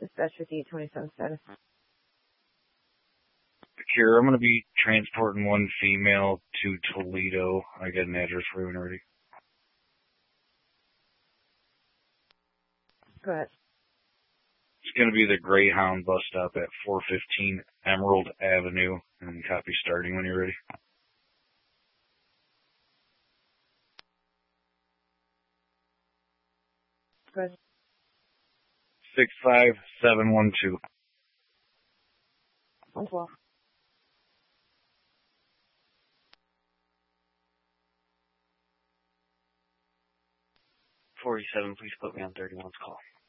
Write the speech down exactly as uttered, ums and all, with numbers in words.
Dispatch fifty-eight twenty-seven status. Here, I'm going to be transporting one female to Toledo. I got an address for you when you're ready. Go ahead. It's going to be the Greyhound bus stop at four fifteen Emerald Avenue, and copy starting when you're ready. Go ahead. six five seven one two. one twelve. forty-seven, please put me on thirty-one's call.